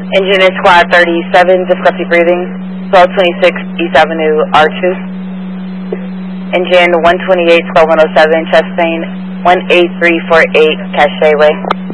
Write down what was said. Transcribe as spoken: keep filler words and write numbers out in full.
Engine is Squad thirty-seven, difficulty breathing, twelve twenty-six East Avenue, R two. Engine one twenty-eight, Squad one oh seven, chest pain, one eight three four eight, Cache Way.